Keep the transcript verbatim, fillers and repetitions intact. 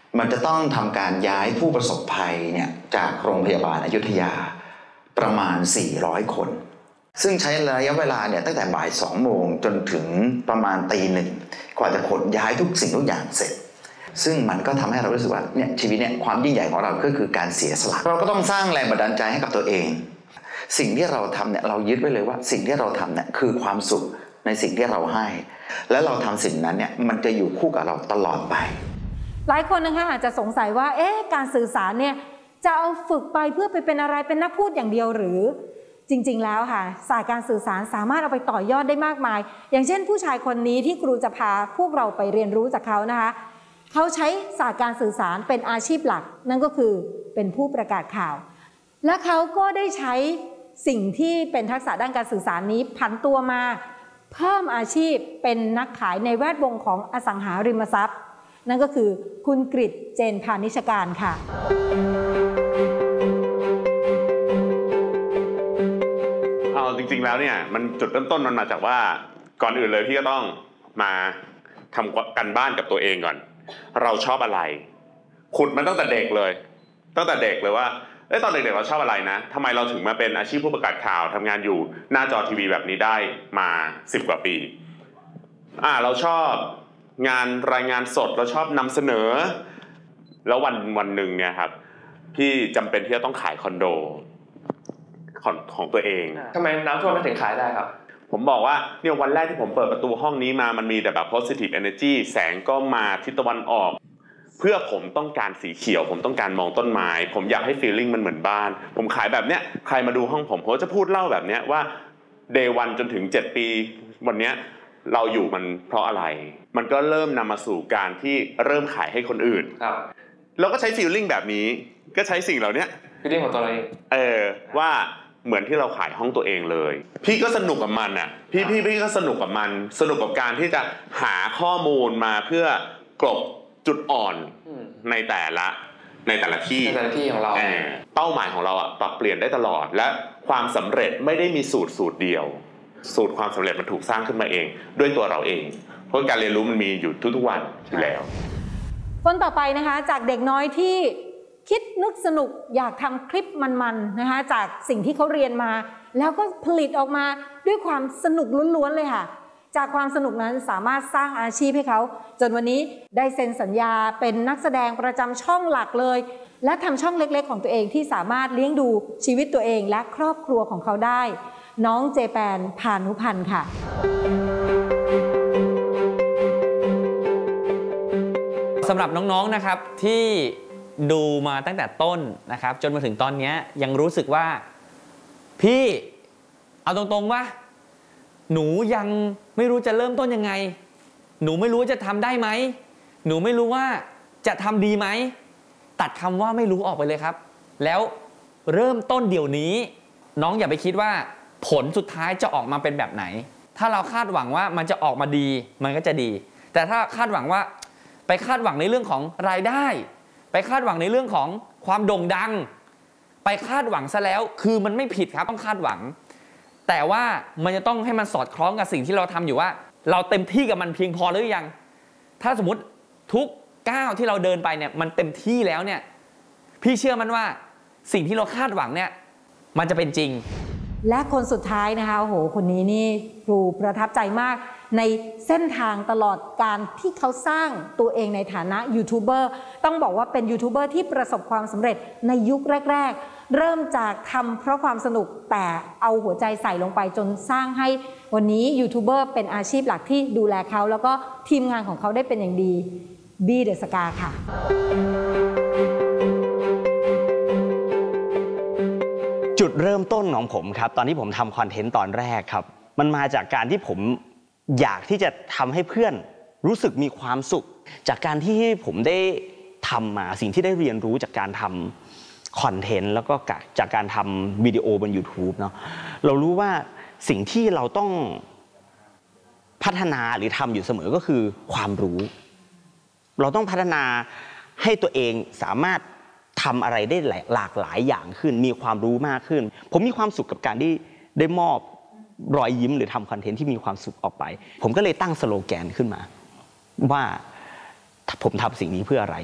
มันจะต้องทำการย้ายผู้ประสบภัยเนี่ยจากโรงพยาบาลอยุธยาประมาณสี่ร้อยคนซึ่งใช้ระยะเวลาเนี่ยตั้งแต่บ่ายสองโมงจนถึงประมาณตีหนึ่งกว่าจะขนย้ายทุกสิ่งทุกอย่างเสร็จซึ่งมันก็ทำให้เรารู้สึกว่าเนี่ยชีวิตเนี่ยความยิ่งใหญ่ของเราก็คือการเสียสละเราก็ต้องสร้างแรงบันดาลใจให้กับตัวเองสิ่งที่เราทำเนี่ยเรายึดไว้เลยว่าสิ่งที่เราทำเนี่ยคือความสุขในสิ่งที่เราให้และเราทำสิ่งนั้นเนี่ยมันจะอยู่คู่กับเราตลอดไปหลายคนนะคะอาจจะสงสัยว่าเอ๊ะการสื่อสารเนี่ยจะเอาฝึกไปเพื่อไปเป็นอะไรเป็นนักพูดอย่างเดียวหรือจริงๆแล้วค่ะศาสตร์การสื่อสารสามารถเอาไปต่อยอดได้มากมายอย่างเช่นผู้ชายคนนี้ที่ครูจะพาพวกเราไปเรียนรู้จากเขานะคะเขาใช้ศาสตร์การสื่อสารเป็นอาชีพหลักนั่นก็คือเป็นผู้ประกาศข่าวและเขาก็ได้ใช้สิ่งที่เป็นทักษะด้านการสื่อสารนี้ผันตัวมาเพิ่มอาชีพเป็นนักขายในแวดวงของอสังหาริมทรัพย์นั่นก็คือคุณกฤษ เจนพานิชการค่ะเอาจริงๆแล้วเนี่ยมันจุดเริ่มต้นมันมาจากว่าก่อนอื่นเลยพี่ก็ต้องมาทำกันบ้านกับตัวเองก่อนเราชอบอะไรขุดมันตั้งแต่เด็กเลยตั้งแต่เด็กเลยว่าเอ้ยตอนเด็กๆเราชอบอะไรนะทำไมเราถึงมาเป็นอาชีพผู้ประกาศข่าวทำงานอยู่หน้าจอทีวีแบบนี้ได้มาสิบกว่าปีอ่าเราชอบงานรายงานสดเราชอบนำเสนอแล้ววันวันหนึ่งเนี่ยครับพี่จำเป็นที่จะต้องขายคอนโดของของตัวเองทำไมน้ำท่วมไม่ถึงขายได้ครับผมบอกว่าเนี่ยวันแรกที่ผมเปิดประตูห้องนี้มามันมีแต่แบบ positive energy แสงก็มาทิศตะวันออกเพื่อผมต้องการสีเขียวผมต้องการมองต้นไม้ผมอยากให้ feeling มันเหมือนบ้านผมขายแบบเนี้ยใครมาดูห้องผมผมจะพูดเล่าแบบเนี้ยว่า day วันจนถึงเจ็ดปีวันเนี้ยเราอยู่มันเพราะอะไรมันก็เริ่มนำมาสู่การที่เริ่มขายให้คนอื่นครับเราก็ใช้ feeling แบบนี้ก็ใช้สิ่งเหล่านี้ feeling ของตัวเราเองเออว่าเหมือนที่เราขายห้องตัวเองเลยพี่ก็สนุกกับมันอ่ะพี่พี่พี่ก็สนุกกับมันสนุกกับการที่จะหาข้อมูลมาเพื่อกลบจุดอ่อนในแต่ละในแต่ละที่ในแต่ละที่ของเราเป้าหมายของเราอ่ะปรับเปลี่ยนได้ตลอดและความสำเร็จไม่ได้มีสูตรสูตรเดียวสูตรความสำเร็จมันถูกสร้างขึ้นมาเองด้วยตัวเราเองเพราะการเรียนรู้มันมีอยู่ทุกๆวันอยู่แล้วคนต่อไปนะคะจากเด็กน้อยที่คิดนึกสนุกอยากทำคลิปมันๆนะคะจากสิ่งที่เขาเรียนมาแล้วก็ผลิตออกมาด้วยความสนุกล้วนๆเลยค่ะจากความสนุกนั้นสามารถสร้างอาชีพให้เขาจนวันนี้ได้เซ็นสัญญาเป็นนักแสดงประจำช่องหลักเลยและทำช่องเล็กๆของตัวเองที่สามารถเลี้ยงดูชีวิตตัวเองและครอบครัวของเขาได้น้องเจแปนพานุพันธ์ค่ะสำหรับน้องๆนะครับที่ดูมาตั้งแต่ต้นนะครับจนมาถึงตอนนี้ยังรู้สึกว่าพี่เอาตรงๆว่าหนูยังไม่รู้จะเริ่มต้นยังไงหนูไม่รู้จะทำได้ไหมหนูไม่รู้ว่าจะทำดีไหมตัดคำว่าไม่รู้ออกไปเลยครับแล้วเริ่มต้นเดี๋ยวนี้น้องอย่าไปคิดว่าผลสุดท้ายจะออกมาเป็นแบบไหนถ้าเราคาดหวังว่ามันจะออกมาดีมันก็จะดีแต่ถ้าคาดหวังว่าไปคาดหวังในเรื่องของรายได้ไปคาดหวังในเรื่องของความโด่งดังไปคาดหวังซะแล้วคือมันไม่ผิดครับต้องคาดหวังแต่ว่ามันจะต้องให้มันสอดคล้องกับสิ่งที่เราทำอยู่ว่าเราเต็มที่กับมันเพียงพอหรือยังถ้าสมมติทุกก้าวที่เราเดินไปเนี่ยมันเต็มที่แล้วเนี่ยพี่เชื่อมันว่าสิ่งที่เราคาดหวังเนี่ยมันจะเป็นจริงและคนสุดท้ายนะคะโอ้โหคนนี้นี่ครูประทับใจมากในเส้นทางตลอดการที่เขาสร้างตัวเองในฐานะยูทูบเบอร์ต้องบอกว่าเป็นยูทูบเบอร์ที่ประสบความสำเร็จในยุคแรกๆเริ่มจากทำเพราะความสนุกแต่เอาหัวใจใส่ลงไปจนสร้างให้วันนี้ยูทูบเบอร์เป็นอาชีพหลักที่ดูแลเขาแล้วก็ทีมงานของเขาได้เป็นอย่างดีบี้เดอะสกาค่ะจุดเริ่มต้นของผมครับตอนที่ผมทำคอนเทนต์ตอนแรกครับมันมาจากการที่ผมอยากที่จะทำให้เพื่อนรู้สึกมีความสุขจากการที่ผมได้ทำมาสิ่งที่ได้เรียนรู้จากการทำคอนเทนต์แล้วก็จากการทำวิดีโอบน YouTube เนาะเรารู้ว่าสิ่งที่เราต้องพัฒนาหรือทำอยู่เสมอก็คือความรู้เราต้องพัฒนาให้ตัวเองสามารถทำอะไรได้หลากหลายอย่างขึ้นมีความรู้มากขึ้นผมมีความสุขกับการที่ได้มอบรอยยิ้มหรือทำคอนเทนต์ที่มีความสุขออกไปผมก็เลยตั้งสโลแกนขึ้นมาว่าผมทำสิ่งนี้เพื่ออะไร